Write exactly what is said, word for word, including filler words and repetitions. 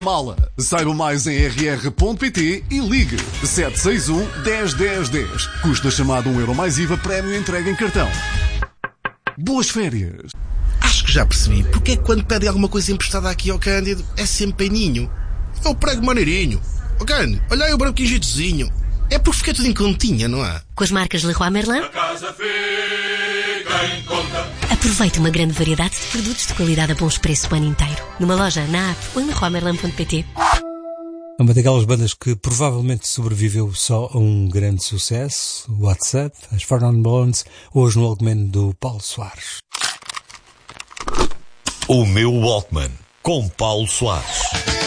Mala. Saiba mais em r r ponto p t e ligue sete seis um, dez, dez, dez. Custo da chamada um euro mais I V A, prémio entrega em cartão. Boas férias. Acho que já percebi porque é que quando pedem alguma coisa emprestada aqui ao Cândido é sempre peninho. É o prego maneirinho. Ó Cândido, olha aí o branquinho jeitozinho. É porque fica tudo em continha, não é? Com as marcas Leroy Merlin, A casa fica em conta. aproveite uma grande variedade de produtos de qualidade a bons preços o ano inteiro. Numa loja, na app ou em leroy merlin ponto p t. É uma daquelas bandas que provavelmente sobreviveu só a um grande sucesso, o WhatsApp, as Four Non Blondes, hoje no argumento do Paulo Soares. O meu Walkman, com Paulo Soares.